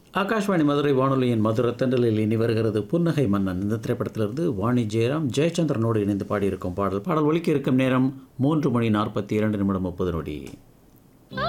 ஆகாஷ்வாணி மதுரை வானொலியின் மதுரை தென்றலில் இனி வருகிறது புன்னகை மன்னன். இந்த திரைப்படத்திலிருந்து வாணி ஜெயராம் ஜெயச்சந்திரனோடு இணைந்து பாடியிருக்கும் பாடல் ஒலிக்க இருக்கும் நேரம் 3 மணி 42 நிமிடம் 30 நொடி.